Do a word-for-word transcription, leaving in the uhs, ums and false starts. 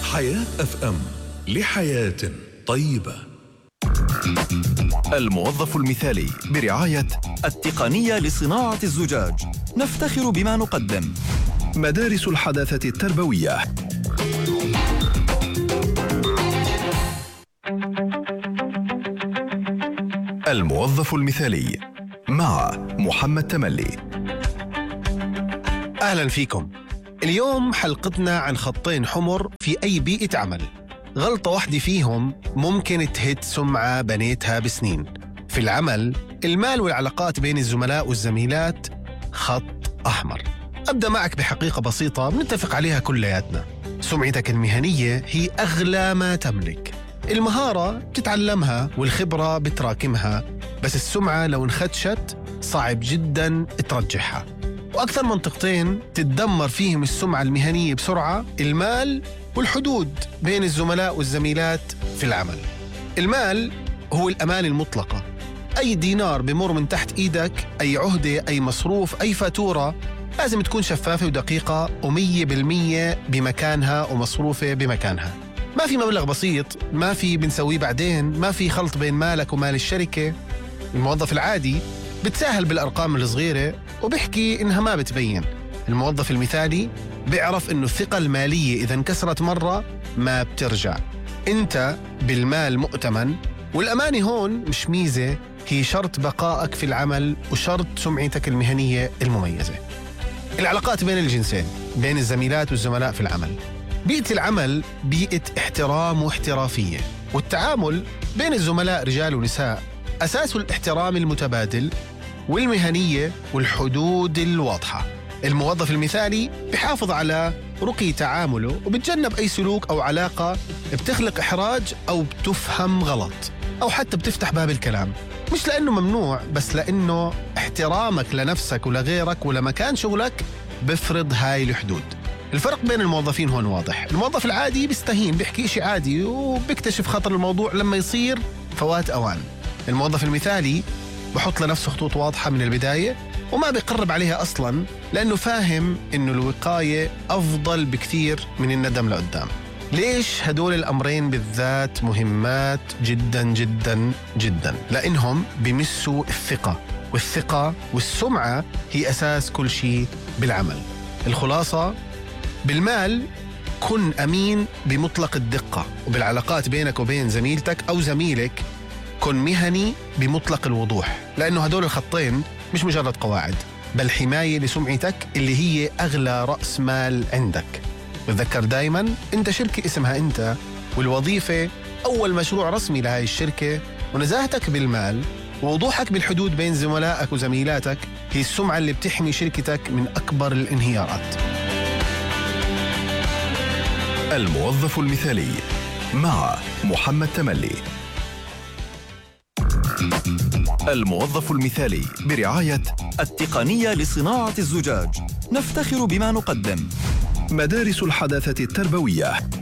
حياة أف أم، لحياة طيبة. الموظف المثالي برعاية التقنية لصناعة الزجاج. نفتخر بما نقدم. مدارس الحداثة التربوية. الموظف المثالي مع محمد تملي. أهلا فيكم. اليوم حلقتنا عن خطين حمر في أي بيئة عمل. غلطة واحدة فيهم ممكن تهد سمعة بنيتها بسنين. في العمل، المال والعلاقات بين الزملاء والزميلات خط أحمر. أبدأ معك بحقيقة بسيطة بنتفق عليها كلياتنا. سمعتك المهنية هي أغلى ما تملك. المهارة بتتعلمها والخبرة بتراكمها، بس السمعة لو انخدشت صعب جدا ترجعها. وأكثر منطقتين تتدمر فيهم السمعة المهنية بسرعة: المال والحدود بين الزملاء والزميلات في العمل. المال هو الأمان المطلقة. أي دينار بمر من تحت إيدك، أي عهدة، أي مصروف، أي فاتورة لازم تكون شفافة ودقيقة ومية بالمية بمكانها ومصروفة بمكانها. ما في مبلغ بسيط، ما في بنسويه بعدين، ما في خلط بين مالك ومال الشركة. الموظف العادي بتساهل بالأرقام الصغيرة وبيحكي إنها ما بتبين. الموظف المثالي بيعرف إنه الثقة المالية إذا انكسرت مرة ما بترجع. أنت بالمال مؤتمن، والأمانة هون مش ميزة، هي شرط بقائك في العمل وشرط سمعتك المهنية المميزة. العلاقات بين الجنسين، بين الزميلات والزملاء في العمل. بيئة العمل بيئة احترام واحترافية، والتعامل بين الزملاء رجال ونساء أساسه الاحترام المتبادل والمهنية والحدود الواضحة. الموظف المثالي بيحافظ على رقي تعامله وبتجنب أي سلوك أو علاقة بتخلق إحراج أو بتفهم غلط أو حتى بتفتح باب الكلام، مش لأنه ممنوع، بس لأنه احترامك لنفسك ولغيرك ولمكان شغلك بفرض هاي الحدود. الفرق بين الموظفين هون واضح. الموظف العادي بيستهين، بيحكي إشي عادي وبيكتشف خطر الموضوع لما يصير فوات أوان. الموظف المثالي بحط لنفسه خطوط واضحة من البداية وما بيقرب عليها أصلاً، لأنه فاهم إنه الوقاية أفضل بكثير من الندم لقدام. ليش هدول الأمرين بالذات مهمات جداً جداً جداً؟ لأنهم بيمسوا الثقة، والثقة والسمعة هي أساس كل شيء بالعمل. الخلاصة: بالمال كن أمين بمطلق الدقة، وبالعلاقات بينك وبين زميلتك أو زميلك كن مهني بمطلق الوضوح، لأنه هدول الخطين مش مجرد قواعد، بل حماية لسمعتك اللي هي أغلى رأس مال عندك. وتذكر دايماً أنت شركة اسمها أنت، والوظيفة أول مشروع رسمي لهاي الشركة، ونزاهتك بالمال ووضوحك بالحدود بين زملائك وزميلاتك هي السمعة اللي بتحمي شركتك من أكبر الانهيارات. الموظف المثالي مع محمد تملي. الموظف المثالي برعاية التقنية لصناعة الزجاج. نفتخر بما نقدم. مدارس الحداثة التربوية.